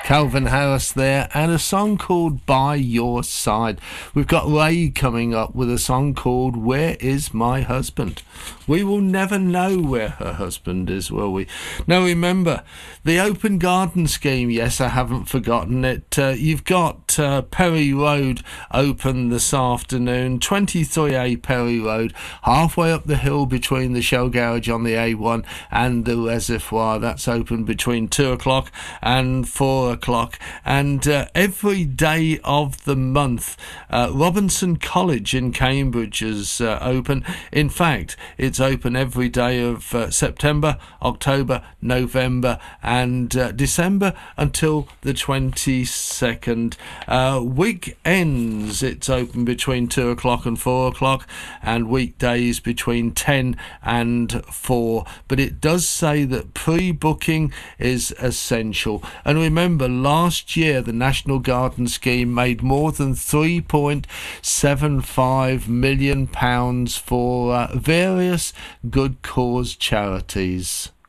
Calvin Harris there, and a song called By Your Side. We've got Ray coming up with a song called Where Is My Husband? We will never know where her husband is, will we? Now remember, the Open Garden Scheme, yes, I haven't forgotten it. You've got Perry Road open this afternoon, 23A Perry Road, halfway up the hill between the Shell Garage on the A1 and the Reservoir. That's open between 2 o'clock and 4 o'clock. And every day of the month, Robinson College in Cambridge is open. In fact, it's open every day of September, October, November and December until the 22nd. Weekends, it's open between 2 o'clock and 4 o'clock, and weekdays between 10 and 4. But it does say that pre-booking is essential. And remember, last year the National Garden Scheme made more than £3.75 million for various good cause charities.